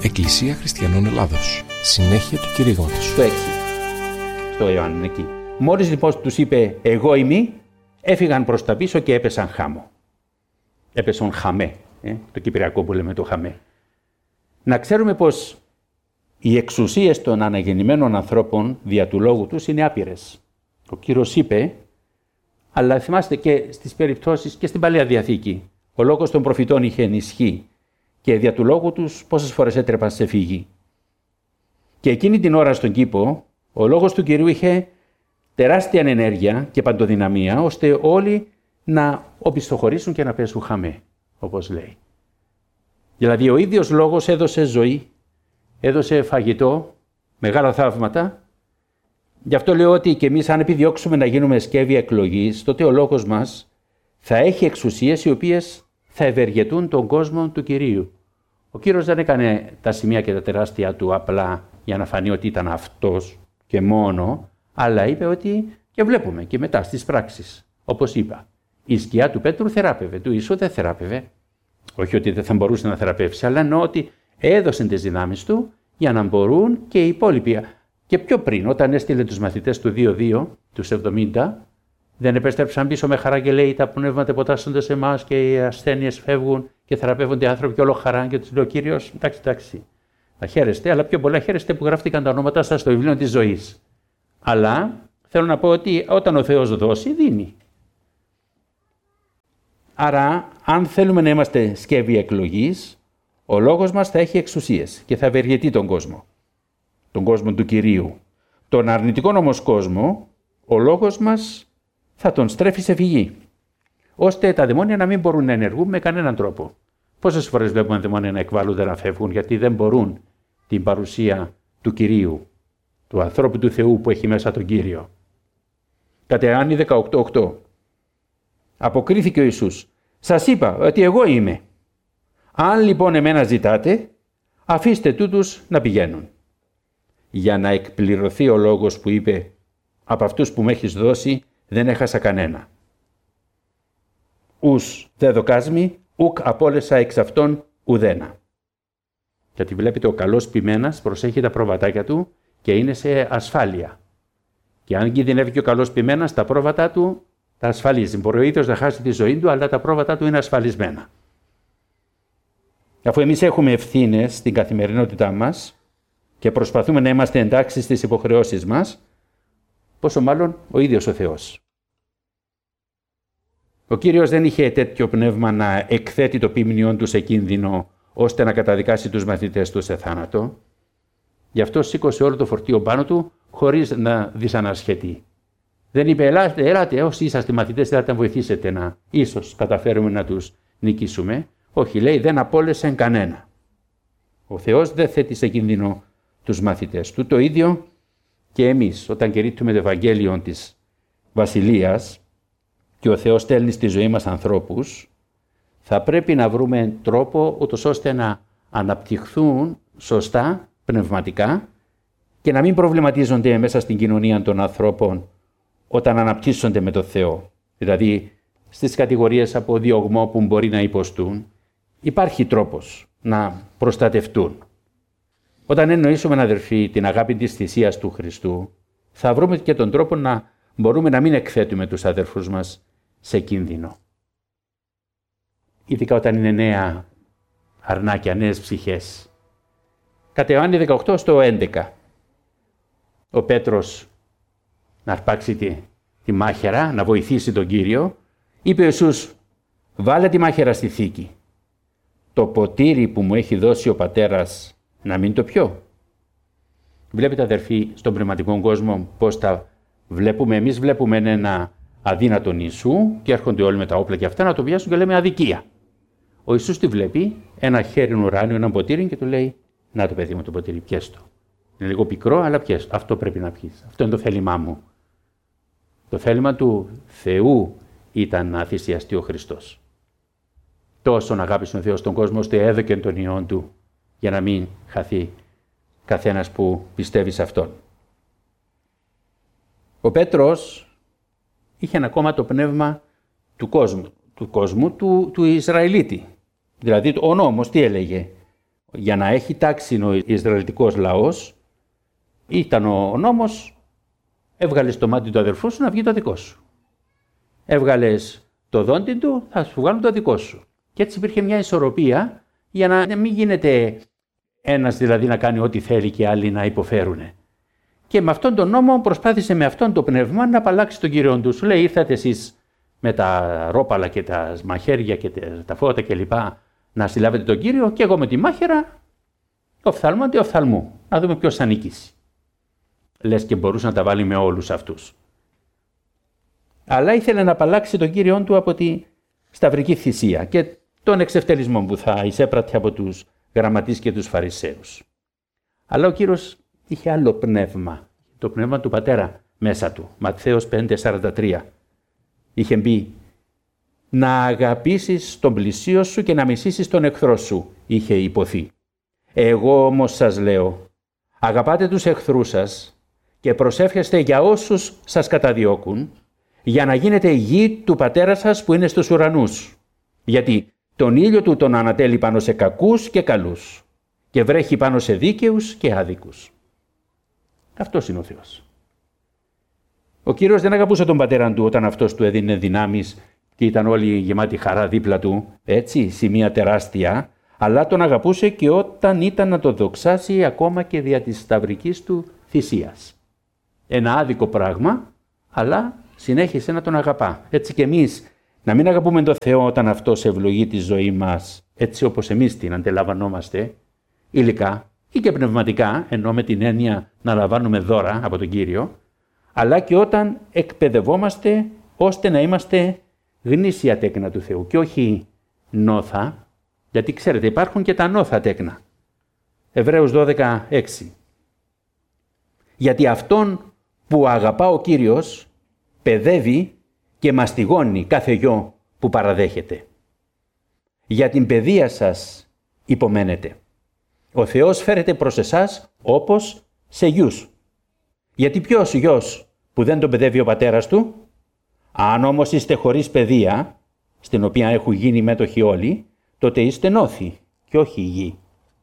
Εκκλησία Χριστιανών Ελλάδος. Συνέχεια του κηρύγματος. Το 6. Στο Ιωάννη εκεί. Μόλις λοιπόν τους είπε «Εγώ είμαι», έφυγαν προς τα πίσω και έπεσαν χάμω. Έπεσαν χαμέ. Το κυπριακό που λέμε το χαμέ. Να ξέρουμε πως οι εξουσίες των αναγεννημένων ανθρώπων δια του λόγου τους είναι άπειρες. Ο Κύριος είπε, αλλά θυμάστε και στις περιπτώσεις και στην Παλαιά Διαθήκη, ο λόγος των προφητών είχε ενισχύ και δια του λόγου τους πόσες φορές έτρεπαν σε φύγη. Και εκείνη την ώρα στον κήπο, ο λόγος του Κυρίου είχε τεράστια ενέργεια και παντοδυναμία, ώστε όλοι να οπισθοχωρήσουν και να πέσουν χαμέ, όπως λέει. Δηλαδή ο ίδιος λόγος έδωσε ζωή, έδωσε φαγητό, μεγάλα θαύματα. Γι' αυτό λέω ότι και εμείς αν επιδιώξουμε να γίνουμε σκεύη εκλογής, τότε ο λόγος μας θα έχει εξουσίες οι οποίες θα ευεργετούν τον κόσμο του Κυρίου. Ο Κύριος δεν έκανε τα σημεία και τα τεράστια του απλά για να φανεί ότι ήταν αυτός και μόνο, αλλά είπε ότι και βλέπουμε και μετά στις πράξεις. Όπως είπα, η σκιά του Πέτρου θεράπευε, του Ιησού δεν θεράπευε. Όχι ότι δεν θα μπορούσε να θεραπεύσει, αλλά εννοώ ότι έδωσε τις δυνάμεις του για να μπορούν και οι υπόλοιποι. Και πιο πριν, όταν έστειλε τους μαθητές του 2-2, τους 70, δεν επέστρεψαν πίσω με χαρά και λέει: τα πνεύματα υποτάσσονται σε εμάς και οι ασθένειες φεύγουν και θεραπεύονται οι άνθρωποι και όλο χαρά. Και τους λέει ο Κύριος: εντάξει, θα χαίρεστε, αλλά πιο πολλά χαίρεστε που γράφτηκαν τα ονόματα σας στο βιβλίο της ζωής. Αλλά θέλω να πω ότι όταν ο Θεός δώσει, δίνει. Άρα, αν θέλουμε να είμαστε σκεύη εκλογής, ο λόγος μας θα έχει εξουσίες και θα ευεργετεί τον κόσμο. Τον κόσμο του Κυρίου. Τον αρνητικό όμως κόσμο, ο λόγος μας θα τον στρέφει σε φυγή, ώστε τα δαιμόνια να μην μπορούν να ενεργούν με κανέναν τρόπο. Πόσες φορές βλέπουμε δαιμόνια να εκβάλλονται, να φεύγουν, γιατί δεν μπορούν την παρουσία του Κυρίου, του ανθρώπου του Θεού που έχει μέσα τον Κύριο. Κατά Ιωάννη 18:8. Αποκρίθηκε ο Ιησούς: σας είπα ότι εγώ είμαι. Αν λοιπόν εμένα ζητάτε, αφήστε τούτους να πηγαίνουν. Για να εκπληρωθεί ο λόγος που είπε: από αυτούς που με έχεις δώσει δεν έχασα κανένα. Ους δε δοκάσμη, ουκ απόλεσα εξ αυτών ουδένα. Γιατί βλέπετε ο καλός ποιμένας προσέχει τα πρόβατάκια του και είναι σε ασφάλεια. Και αν κινδυνεύει και ο καλός ποιμένας, τα πρόβατά του τα ασφαλίζει. Μπορεί ο ίδιος να χάσει τη ζωή του, αλλά τα πρόβατά του είναι ασφαλισμένα. Αφού εμείς έχουμε ευθύνες στην καθημερινότητά μας και προσπαθούμε να είμαστε εντάξει στις υποχρεώσεις μας, πόσο μάλλον ο ίδιος ο Θεός. Ο Κύριος δεν είχε τέτοιο πνεύμα να εκθέτει το ποιμνιόν του σε κίνδυνο, ώστε να καταδικάσει τους μαθητές του σε θάνατο. Γι' αυτό σήκωσε όλο το φορτίο πάνω του, χωρίς να δυσανασχετεί. Δεν είπε: ελάτε, όσοι είσαστε μαθητές, θέλετε να βοηθήσετε να ίσως καταφέρουμε να τους νικήσουμε. Όχι, λέει, δεν απόλεσεν κανένα. Ο Θεός δεν θέτει σε κίνδυνο τους μαθητές του. Το ίδιο και εμείς, όταν κηρύττουμε το Ευαγγέλιο της Βασιλείας και ο Θεός στέλνει στη ζωή μας ανθρώπους, θα πρέπει να βρούμε τρόπο ούτως ώστε να αναπτυχθούν σωστά, πνευματικά και να μην προβληματίζονται μέσα στην κοινωνία των ανθρώπων όταν αναπτύσσονται με τον Θεό. Δηλαδή, στις κατηγορίες από διωγμό που μπορεί να υποστούν, υπάρχει τρόπος να προστατευτούν. Όταν εννοήσουμε, αδερφοί, την αγάπη της θυσίας του Χριστού, θα βρούμε και τον τρόπο να μπορούμε να μην εκθέτουμε τους αδερφούς μας σε κίνδυνο. Ειδικά όταν είναι νέα αρνάκια, νέες ψυχές. Κατά Ιωάννη 18 στο 11, ο Πέτρος να αρπάξει τη μάχαιρα, να βοηθήσει τον Κύριο, είπε ο Ιησούς: βάλε τη μάχαιρα στη θήκη. Το ποτήρι που μου έχει δώσει ο Πατέρας να μην το πιω. Βλέπετε, αδερφοί, στον πνευματικό κόσμο πώς τα βλέπουμε. Εμείς βλέπουμε ένα αδύνατον Ιησού και έρχονται όλοι με τα όπλα και αυτά να το πιάσουν και λέμε αδικία. Ο Ιησούς τη βλέπει, ένα χέρι ουράνιο, ένα ποτήρι και του λέει: να το παιδί μου το ποτήρι, πιέστο. Είναι λίγο πικρό, αλλά πιέστο. Αυτό πρέπει να πιείς. Αυτό είναι το θέλημά μου. Το θέλημα του Θεού ήταν να θυσιαστεί ο Χριστός. Τόσον αγάπησε ο Θεός τον κόσμο, ώστε έδωκε τον Υιόν του για να μην χαθεί καθένας που πιστεύει σε Αυτόν. Ο Πέτρος είχε ακόμα το πνεύμα του κόσμου του Ισραηλίτη. Δηλαδή ο νόμος τι έλεγε? Για να έχει τάξη ο Ισραηλιτικός λαός, ήταν ο νόμος, έβγαλες το μάτι του αδερφού σου να βγει το δικό σου. Έβγαλες το δόντι του, θα σου βγάλουν το δικό σου. Και έτσι υπήρχε μια ισορροπία για να μην γίνεται ένας δηλαδή να κάνει ό,τι θέλει και άλλοι να υποφέρουν. Και με αυτόν τον νόμο προσπάθησε με αυτόν το πνεύμα να απαλλάξει τον Κύριον του. Σου λέει, ήρθατε εσείς με τα ρόπαλα και τα μαχαίρια και τα φώτα κλπ. Να συλλάβετε τον Κύριο και εγώ με τη μάχαιρα, οφθαλμού αντί οφθαλμού. Να δούμε ποιος θα νικήσει. Λες και μπορούσε να τα βάλει με όλους αυτούς. Αλλά ήθελε να απαλλάξει τον Κύριον του από τη σταυρική θυσία και τον εξευτελισμό που θα εισέπρατε από τους γραμματείς και τους Φαρισαίους. Αλλά ο Κύριος είχε άλλο πνεύμα, το πνεύμα του Πατέρα μέσα του. Ματθαίος 5:43. Είχε πει, να αγαπήσεις τον πλησίο σου και να μισήσεις τον εχθρό σου, είχε υποθεί. Εγώ όμως σας λέω, αγαπάτε τους εχθρούς σας και προσεύχεστε για όσους σας καταδιώκουν, για να γίνετε γη του Πατέρα σας που είναι στους ουρανούς. Γιατί τον ήλιο του τον ανατέλει πάνω σε κακούς και καλούς και βρέχει πάνω σε δίκαιους και άδικους. Αυτός είναι ο Θεός. Ο Κύριος δεν αγαπούσε τον πατέρα του όταν αυτός του έδινε δυνάμεις και ήταν όλοι γεμάτοι χαρά δίπλα του, έτσι, σημεία τεράστια, αλλά τον αγαπούσε και όταν ήταν να το δοξάσει ακόμα και δια της σταυρικής του θυσίας. Ένα άδικο πράγμα, αλλά συνέχισε να τον αγαπά. Έτσι και εμείς να μην αγαπούμε τον Θεό όταν αυτός ευλογεί τη ζωή μας, έτσι όπως εμείς την αντιλαμβανόμαστε, υλικά ή και πνευματικά, ενώ με την έννοια να λαμβάνουμε δώρα από τον Κύριο, αλλά και όταν εκπαιδευόμαστε ώστε να είμαστε γνήσια τέκνα του Θεού και όχι νόθα, γιατί ξέρετε υπάρχουν και τα νόθα τέκνα. Εβραίους 12:6. Γιατί αυτόν που αγαπά ο Κύριος παιδεύει και μαστιγώνει κάθε γιο που παραδέχεται. Για την παιδεία σας υπομένετε. Ο Θεός φέρεται προς εσάς όπως σε γιους. Γιατί ποιος γιος που δεν τον παιδεύει ο πατέρας του, αν όμως είστε χωρίς παιδεία, στην οποία έχουν γίνει μέτοχοι όλοι, τότε είστε νόθοι και όχι γη.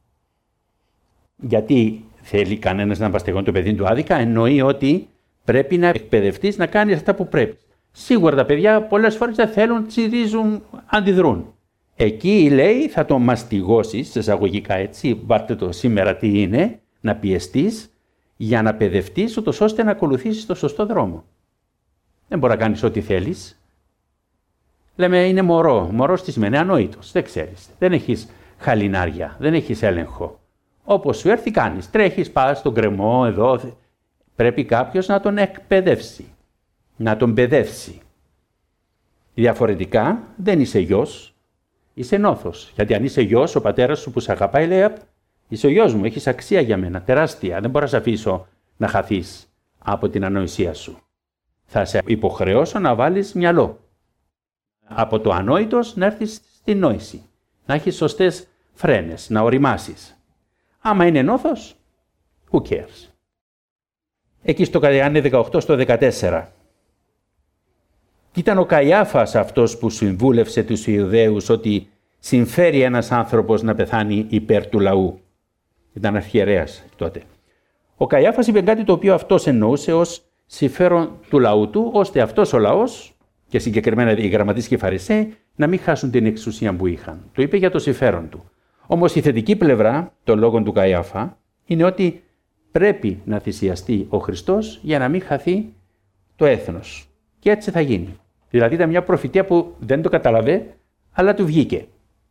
Γιατί θέλει κανένας να παστεγώνει το παιδί του άδικα, εννοεί ότι πρέπει να εκπαιδευτείς να κάνεις αυτά που πρέπει. Σίγουρα τα παιδιά πολλές φορές δεν θέλουν, τσιρίζουν, αντιδρούν. Εκεί λέει θα το μαστιγώσεις, εισαγωγικά έτσι, πάρτε το σήμερα τι είναι, να πιεστείς για να παιδευτείς ούτως ώστε να ακολουθήσεις το σωστό δρόμο. Δεν μπορεί να κάνεις ό,τι θέλεις. Λέμε είναι μωρό. Μωρός τι σημαίνει? Ανόητος. Δεν ξέρεις. Δεν έχεις χαλινάρια. Δεν έχεις έλεγχο. Όπως σου έρθει κάνεις. Τρέχεις, πας στον κρεμό εδώ. Πρέπει κάποιος να τον εκπαιδεύσει. Να τον παιδεύσει. Διαφορετικά δεν είσαι γιος. Είσαι νόθος. Γιατί αν είσαι γιος, ο πατέρας σου που σε αγαπάει λέει είσαι ο γιος μου, έχεις αξία για μένα, τεράστια. Δεν μπορώ να σε αφήσω να χαθείς από την ανοησία σου. Θα σε υποχρεώσω να βάλεις μυαλό. Από το ανόητος να έρθεις στην νόηση. Να έχεις σωστές φρένες, να οριμάσεις. Άμα είναι νόθος, who cares. Εκεί στο Ιωάννη 18 στο 14. Ήταν ο Καϊάφας αυτός που συμβούλευσε τους Ιουδαίους ότι συμφέρει ένας άνθρωπος να πεθάνει υπέρ του λαού. Ήταν αρχιερέας τότε. Ο Καϊάφας είπε κάτι το οποίο αυτός εννοούσε ως συμφέρον του λαού του, ώστε αυτός ο λαός και συγκεκριμένα οι γραμματείς και οι Φαρισαίοι να μην χάσουν την εξουσία που είχαν. Το είπε για το συμφέρον του. Όμως η θετική πλευρά των λόγων του Καϊάφα είναι ότι πρέπει να θυσιαστεί ο Χριστός για να μην χαθεί το έθνος. Και έτσι θα γίνει. Δηλαδή ήταν μια προφητεία που δεν το καταλαβέ, αλλά του βγήκε.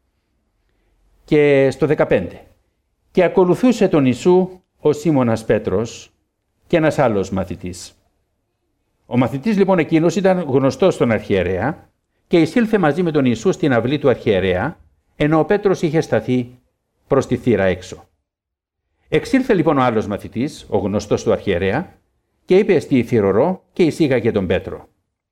Και στο 15. Και ακολουθούσε τον Ιησού ο Σίμωνας Πέτρος και ένας άλλος μαθητής. Ο μαθητής λοιπόν εκείνος ήταν γνωστός στον αρχιερέα και εισήλθε μαζί με τον Ιησού στην αυλή του αρχιερέα, ενώ ο Πέτρος είχε σταθεί προς τη θύρα έξω. Εξήλθε λοιπόν ο άλλος μαθητής, ο γνωστός του αρχιερέα, και είπε στη θυρωρό και εισήγαγε τον Πέτρο.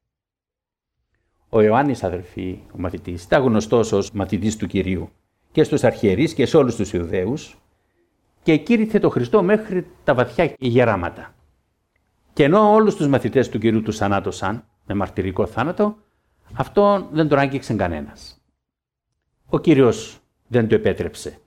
Ο Ιωάννης, αδελφοί, ο μαθητής, ήταν γνωστός ως μαθητής του Κυρίου και στους αρχιερείς και σε όλους τους Ιουδαίους και κήρυθε το Χριστό μέχρι τα βαθιά γεράματα. Και ενώ όλους τους μαθητές του Κυρίου τους θανάτωσαν με μαρτυρικό θάνατο, αυτό δεν τον άγγιξε κανένας. Ο Κύριος δεν το επέτρεψε.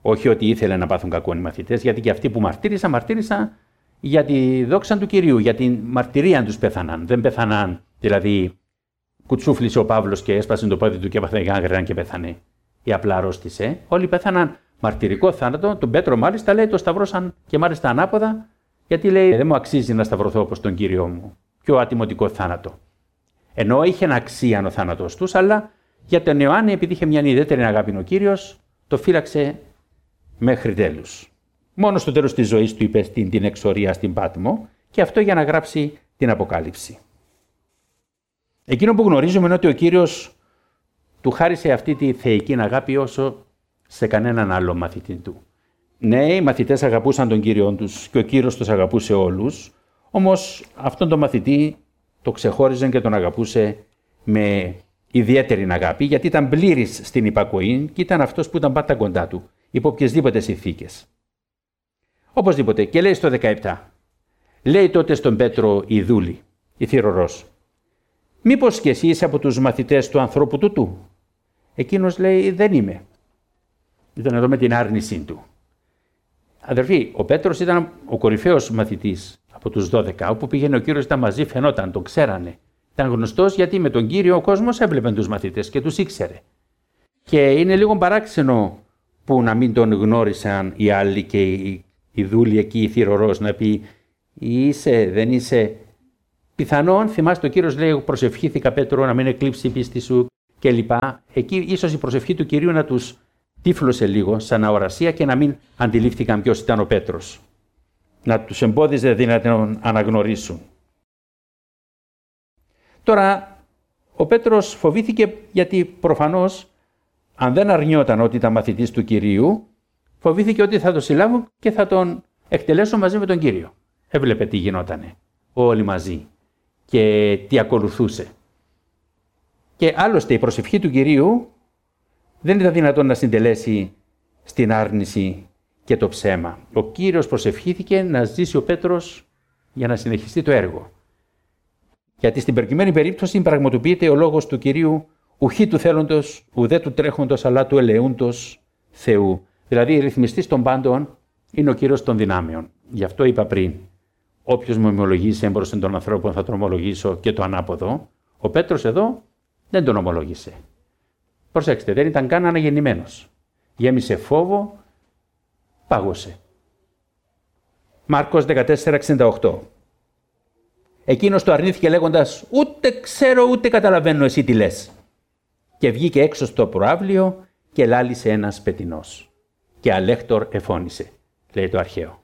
Όχι ότι ήθελε να πάθουν κακόν οι μαθητές, γιατί και αυτοί που μαρτύρησαν για τη δόξα του Κυρίου, για τη μαρτυρία τους πέθαναν. Δεν πέθαναν, δηλαδή κουτσούφλησε ο Παύλος και έσπασε το πόδι του και έπαθε γάγρυνα και πέθανε. Ή απλά αρρώστησε. Όλοι πέθαναν μαρτυρικό θάνατο. Τον Πέτρο μάλιστα λέει το σταυρώσαν και μάλιστα ανάποδα, γιατί λέει δεν μου αξίζει να σταυρωθώ όπως τον Κύριο μου. Πιο ατιμωτικό θάνατο. Ενώ είχε αξία ο θάνατος τους, αλλά για τον Ιωάννη, επειδή είχε μια ιδιαίτερη αγάπη ο Κύριος, το φύλαξε μέχρι τέλους. Μόνο στο τέλος της ζωής του είπε την εξορία στην Πάτμο, και αυτό για να γράψει την Αποκάλυψη. Εκείνο που γνωρίζουμε είναι ότι ο Κύριος του χάρισε αυτή τη θεϊκή αγάπη όσο σε κανέναν άλλο μαθητή του. Ναι, οι μαθητές αγαπούσαν τον Κύριο τους και ο Κύριος τους αγαπούσε όλους, όμως αυτόν τον μαθητή το ξεχώριζε και τον αγαπούσε με ιδιαίτερη αγάπη, γιατί ήταν πλήρης στην υπακοή και ήταν αυτός που ήταν πάντα κοντά του, υπό οποιασδήποτε συνθήκες. Οπωσδήποτε, και λέει στο 17, λέει τότε στον Πέτρο η δούλη, η θυρωρός, μήπως και εσύ είσαι από τους μαθητές του ανθρώπου τούτου? Εκείνος λέει, δεν είμαι. Ήταν εδώ με την άρνησή του. Αδερφοί, ο Πέτρος ήταν ο κορυφαίος μαθητής από τους 12, όπου πήγαινε ο Κύριος, ήταν μαζί, φαινόταν, τον ξέρανε. Ήταν γνωστός γιατί με τον Κύριο ο κόσμος έβλεπε τους μαθητές και τους ήξερε. Και είναι λίγο παράξενο που να μην τον γνώρισαν οι άλλοι και η δούλη εκεί, η θυρωρός, να πει είσαι, δεν είσαι. Πιθανόν, θυμάστε, ο Κύριος λέει, προσευχήθηκα Πέτρο να μην εκλείψει η πίστη σου κλπ. Εκεί ίσως η προσευχή του Κυρίου να τους τύφλωσε λίγο σαν αορασία και να μην αντιλήφθηκαν ποιος ήταν ο Πέτρος. Να τους εμπόδιζε δηλαδή να τον αναγνωρίσουν. Τώρα, ο Πέτρος φοβήθηκε γιατί προφανώς, αν δεν αρνιόταν ότι ήταν μαθητής του Κυρίου, φοβήθηκε ότι θα τον συλλάβουν και θα τον εκτελέσουν μαζί με τον Κύριο. Έβλεπε τι γινότανε όλοι μαζί και τι ακολουθούσε. Και άλλωστε η προσευχή του Κυρίου δεν ήταν δυνατόν να συντελέσει στην άρνηση και το ψέμα. Ο Κύριος προσευχήθηκε να ζήσει ο Πέτρος για να συνεχιστεί το έργο. Γιατί στην προκειμένη περίπτωση πραγματοποιείται ο λόγος του Κυρίου ουχή του θέλοντος, ουδέ του τρέχοντος, αλλά του ελεούντος Θεού. Δηλαδή, ρυθμιστής των πάντων είναι ο Κύριος των δυνάμεων. Γι' αυτό είπα πριν, όποιος με ομολογήσει έμπροσθεν των ανθρώπων θα τον ομολογήσω και το ανάποδο. Ο Πέτρος εδώ δεν τον ομολόγησε. Προσέξτε, δεν ήταν καν αναγεννημένος. Γέμισε φόβο, πάγωσε. Μάρκος 14:68. Εκείνος το αρνήθηκε λέγοντας «Ούτε ξέρω ούτε καταλαβαίνω εσύ τι λες». Και βγήκε έξω στο προαύλιο και λάλησε ένας πετεινός. Και αλέκτορ εφώνησε, λέει το αρχαίο.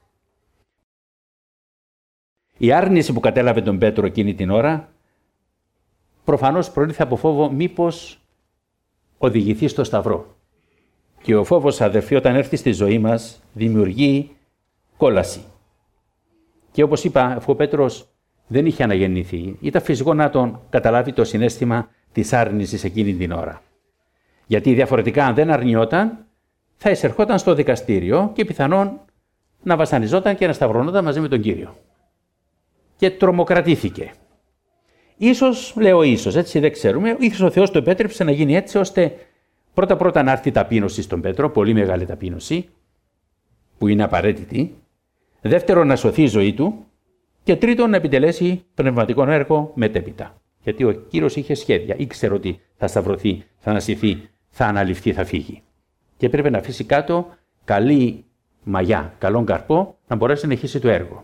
Η άρνηση που κατέλαβε τον Πέτρο εκείνη την ώρα προφανώς προήλθε από φόβο μήπως οδηγηθεί στο σταυρό. Και ο φόβος, αδερφοί, όταν έρθει στη ζωή μας δημιουργεί κόλαση. Και όπως είπα, αφού ο Πέτρος δεν είχε αναγεννηθεί, ήταν φυσικό να τον καταλάβει το συναίσθημα της άρνησης εκείνη την ώρα. Γιατί διαφορετικά, αν δεν αρνιόταν, θα εισερχόταν στο δικαστήριο και πιθανόν να βασανιζόταν και να σταυρωνόταν μαζί με τον Κύριο. Και τρομοκρατήθηκε. Ίσως, λέω ίσως, έτσι δεν ξέρουμε, ίσως ο Θεός το επέτρεψε να γίνει έτσι, ώστε πρώτα να έρθει ταπείνωση στον Πέτρο, πολύ μεγάλη ταπείνωση, που είναι απαραίτητη. Δεύτερον, να σωθεί η ζωή του. Και τρίτον, να επιτελέσει πνευματικό έργο μετέπειτα. Γιατί ο Κύριος είχε σχέδια, ήξερε ότι θα σταυρωθεί, θα ανασυθεί, θα αναλυφθεί, θα φύγει. Και έπρεπε να αφήσει κάτω καλή μαγιά, καλόν καρπό, να μπορέσει να συνεχίσει το έργο.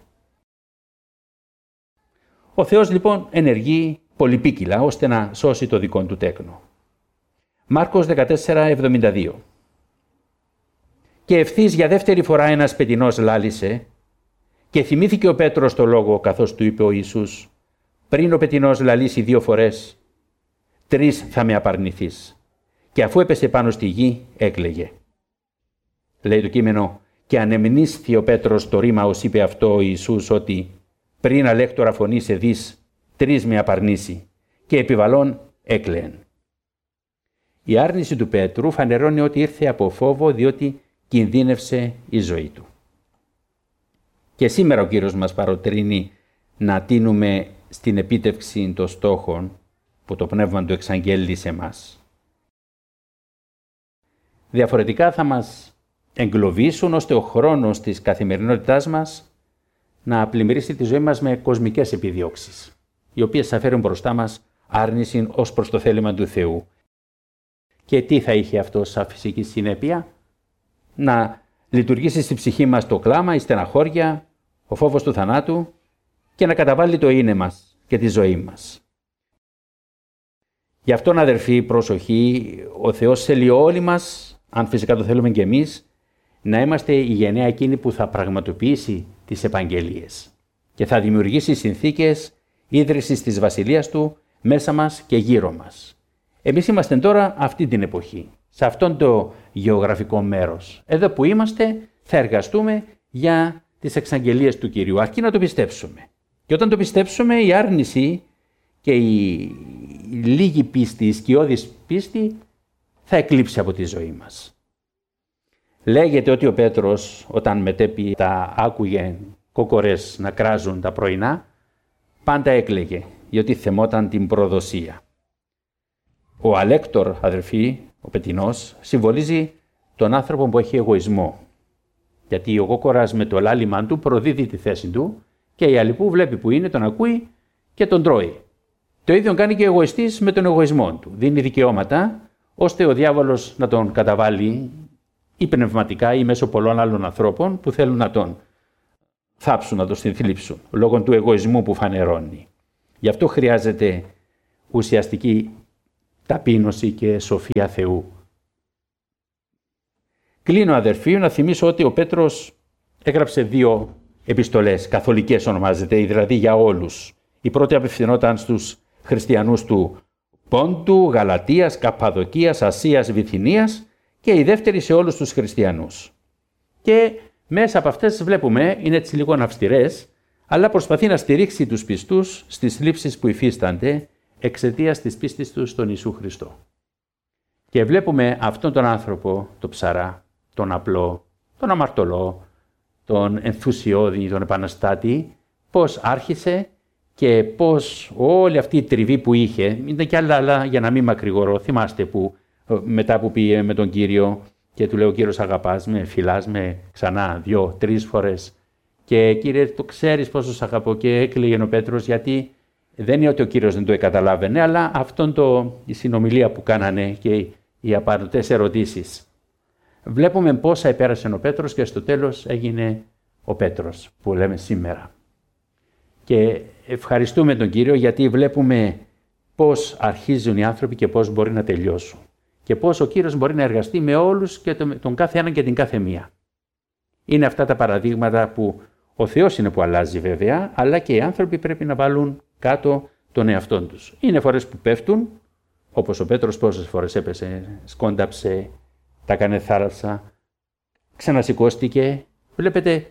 Ο Θεός λοιπόν ενεργεί πολυπίκυλα ώστε να σώσει το δικό του τέκνο. Μάρκος 14:72. Και ευθύς για δεύτερη φορά ένας πετεινός λάλησε και θυμήθηκε ο Πέτρος το λόγο καθώς του είπε ο Ιησούς «Πριν ο πετεινός λαλήσει 2 φορές, 3 θα με απαρνηθείς». Και αφού έπεσε πάνω στη γη, έκλαιγε. Λέει το κείμενο «Και ανεμνίσθη ο Πέτρος το ρήμα ως είπε αυτό ο Ιησούς ότι πριν αλέκτορα φωνή σε δεις, 3 με απαρνήσει και επιβαλών έκλαιεν». Η άρνηση του Πέτρου φανερώνει ότι ήρθε από φόβο διότι κινδύνευσε η ζωή του. Και σήμερα ο Κύριος μας παροτρύνει να τίνουμε στην επίτευξη των στόχων που το Πνεύμα του εξαγγέλει σε μας. Διαφορετικά θα μας εγκλωβίσουν ώστε ο χρόνος της καθημερινότητάς μας να πλημμυρίσει τη ζωή μας με κοσμικές επιδιώξεις, οι οποίες θα φέρουν μπροστά μας άρνηση ως προς το θέλημα του Θεού. Και τι θα είχε αυτό σαν φυσική συνέπεια? Να λειτουργήσει στη ψυχή μας το κλάμα, η στεναχώρια, ο φόβος του θανάτου και να καταβάλει το είναι μας και τη ζωή μας. Γι' αυτόν, αδερφοί, προσοχή, ο Θεός θέλει όλοι μας, αν φυσικά το θέλουμε και εμείς, να είμαστε η γενναία εκείνη που θα πραγματοποιήσει τις επαγγελίες και θα δημιουργήσει συνθήκες ίδρυσης της Βασιλείας Του μέσα μας και γύρω μας. Εμείς είμαστε τώρα αυτή την εποχή, σε αυτόν το γεωγραφικό μέρος. Εδώ που είμαστε θα εργαστούμε για τις εξαγγελίες του Κυρίου, αρκεί να το πιστέψουμε. Και όταν το πιστέψουμε, η άρνηση και η λίγη πίστη, η σκιώδης πίστη θα εκλείψει από τη ζωή μας. Λέγεται ότι ο Πέτρος, όταν μετέπειτα άκουγε κόκορες να κράζουν τα πρωινά, πάντα έκλαιγε, γιατί θεμόταν την προδοσία. Ο Αλέκτορ, αδερφοί, ο Πετεινός, συμβολίζει τον άνθρωπο που έχει εγωισμό. Γιατί ο κόκορας με το λάλημά του προδίδει τη θέση του και η άλλη που βλέπει που είναι, τον ακούει και τον τρώει. Το ίδιο κάνει και ο εγωιστής με τον εγωισμό του. Δίνει δικαιώματα ώστε ο διάβολος να τον καταβάλει ή πνευματικά ή μέσω πολλών άλλων ανθρώπων που θέλουν να τον θάψουν, να τον συνθλίψουν, λόγω του εγωισμού που φανερώνει. Γι' αυτό χρειάζεται ουσιαστική ταπείνωση και σοφία Θεού. Κλείνω, αδερφοί, να θυμίσω ότι ο Πέτρος έγραψε 2 επιστολές, καθολικές ονομάζεται, δηλαδή για όλους. Η πρώτη απευθυνόταν στους χριστιανούς του Πόντου, Γαλατίας, Καππαδοκίας, Ασίας, Βυθινίας και η δεύτερη σε όλους τους χριστιανούς. Και μέσα από αυτές βλέπουμε, είναι έτσι λίγο αυστηρές, αλλά προσπαθεί να στηρίξει τους πιστούς στις θλίψεις που υφίστανται εξαιτίας της πίστης τους στον Ιησού Χριστό. Και βλέπουμε αυτόν τον άνθρωπο, τον ψαρά, τον απλό, τον αμαρτωλό, τον ενθουσιώδη, τον επαναστάτη, πώς άρχισε και πώς όλη αυτή η τριβή που είχε, ήταν και άλλα για να μην μακρηγορώ, θυμάστε που μετά που πήγε με τον Κύριο και του λέει ο Κύριος αγαπάς με, φιλάς με ξανά 2-3 φορές και Κύριε το ξέρεις πόσο σ' αγαπώ, και έκλαιγε ο Πέτρος γιατί δεν είναι ότι ο Κύριος δεν το καταλάβαινε, αλλά η συνομιλία που κάνανε και οι απαραίτητες ερωτήσεις. Βλέπουμε πόσα επέρασε ο Πέτρος και στο τέλος έγινε ο Πέτρος που λέμε σήμερα. Και ευχαριστούμε τον Κύριο γιατί βλέπουμε πώς αρχίζουν οι άνθρωποι και πώς μπορεί να τελειώσουν. Και πώς ο Κύριος μπορεί να εργαστεί με όλους και τον κάθε έναν και την κάθε μία. Είναι αυτά τα παραδείγματα που ο Θεός είναι που αλλάζει βέβαια, αλλά και οι άνθρωποι πρέπει να βάλουν κάτω τον εαυτόν τους. Είναι φορές που πέφτουν, όπως ο Πέτρος πόσες φορές έπεσε, σκόνταψε, τα έκανε θάλασσα, ξανασηκώστηκε. Βλέπετε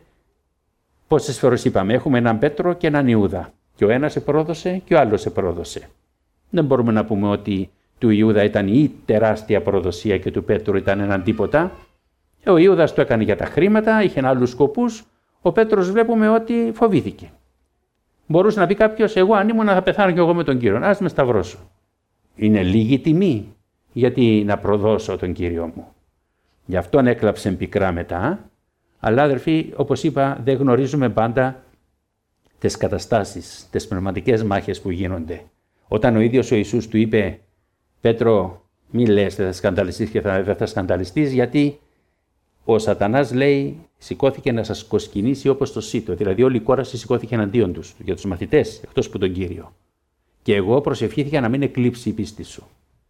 πόσες φορές είπαμε, έχουμε έναν Πέτρο και έναν Ιούδα. Και ο ένας επρόδωσε και ο άλλος επρόδωσε. Δεν μπορούμε να πούμε ότι του Ιούδα ήταν η τεράστια προδοσία και του Πέτρου ήταν έναν τίποτα. Ο Ιούδας το έκανε για τα χρήματα, είχε άλλους σκοπούς. Ο Πέτρος βλέπουμε ότι φοβήθηκε. Μπορούσε να πει κάποιος, εγώ αν ήμουν θα πεθάνω κι εγώ με τον Κύριο, ας με σταυρώσω. Είναι λίγη τιμή γιατί να προδώσω τον Κύριο μου. Γι' αυτόν έκλαψε πικρά μετά, αλλά αδερφοί, όπως είπα, δεν γνωρίζουμε πάντα τις καταστάσεις, τις πνευματικές μάχες που γίνονται. Όταν ο ίδιος ο Ιησούς του είπε, Πέτρο, μη λες, δεν θα σκανδαλιστείς και δεν θα σκανδαλιστείς, γιατί ο Σατανάς λέει, σηκώθηκε να σας κοσκινήσει όπως το σύτο. Δηλαδή όλη η κόραση σηκώθηκε εναντίον τους, για τους μαθητές, εκτός που τον Κύριο. Και εγώ προσευχήθηκα να μην εκλείψει η πίστη σου.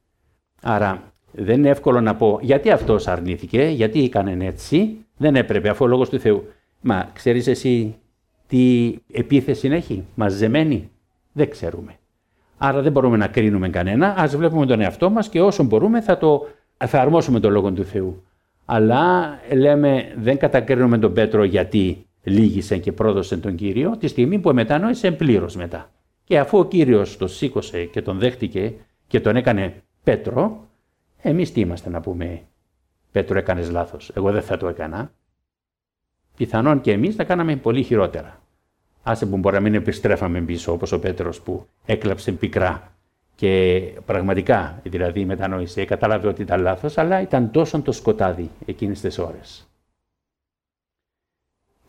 Άρα δεν είναι εύκολο να πω γιατί αυτός αρνήθηκε, γιατί έκανε έτσι, δεν έπρεπε αφού ο λόγος του Θεού. Μα ξέρεις εσύ τι επίθεση έχει, μαζεμένη, δεν ξέρουμε. Άρα δεν μπορούμε να κρίνουμε κανένα, ας βλέπουμε τον εαυτό μας και όσο μπορούμε θα αρμόσουμε τον Λόγο του Θεού. Αλλά λέμε δεν κατακρίνουμε τον Πέτρο γιατί λύγησε και πρόδωσε τον Κύριο τη στιγμή που μετανόησε πλήρως μετά. Και αφού ο Κύριος τον σήκωσε και τον δέχτηκε και τον έκανε Πέτρο, εμείς τι είμαστε να πούμε, Πέτρο έκανες λάθος, εγώ δεν θα το έκανα. Πιθανόν και εμείς θα κάναμε πολύ χειρότερα. Άσε που μπορεί να μην επιστρέφαμε πίσω όπως ο Πέτρος που έκλαψε πικρά και πραγματικά δηλαδή μετανόησε, κατάλαβε ότι ήταν λάθος, αλλά ήταν τόσο το σκοτάδι εκείνες τις ώρες.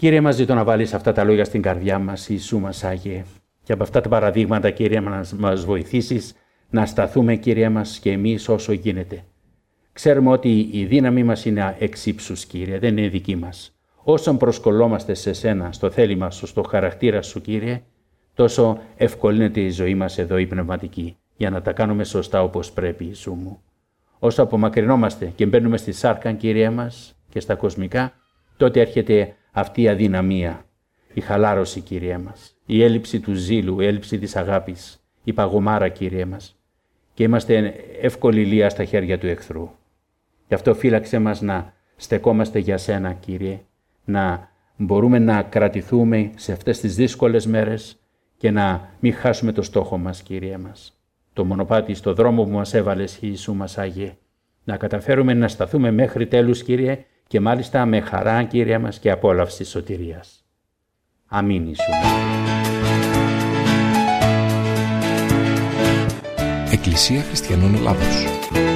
Κύριε μας, ζητώ να βάλεις αυτά τα λόγια στην καρδιά μας, Ιησού μας Άγιε. Και από αυτά τα παραδείγματα, Κύριε, να μας βοηθήσεις να σταθούμε, Κύριε μας, και εμείς όσο γίνεται. Ξέρουμε ότι η δύναμή μας είναι εξ ύψους, Κύριε, δεν είναι δική μας. Όσον προσκολόμαστε σε σένα, στο θέλημα σου, στο χαρακτήρα σου, Κύριε, τόσο ευκολύνεται η ζωή μας εδώ η πνευματική, για να τα κάνουμε σωστά όπως πρέπει, Ιησού μου. Όσο απομακρυνόμαστε και μπαίνουμε στη σάρκα, Κύριε μας, και στα κοσμικά, τότε έρχεται αυτή η αδυναμία, η χαλάρωση, Κύριε μας, η έλλειψη του ζήλου, η έλλειψη της αγάπης, η παγωμάρα, Κύριε μας, και είμαστε εύκολη λία στα χέρια του εχθρού. Γι' αυτό φύλαξε μας να στεκόμαστε για σένα, Κύριε, να μπορούμε να κρατηθούμε σε αυτές τις δύσκολες μέρες και να μην χάσουμε το στόχο μας, Κύριε μας. Το μονοπάτι στο δρόμο που μας έβαλες, Ιησού μας Άγιε, να καταφέρουμε να σταθούμε μέχρι τέλους, Κύριε, και μάλιστα με χαρά, Κύριε μας, και απόλαυση σωτηρίας. Αμήν, Ιησού. Εκκλησία Χριστιανών Ελλάδος.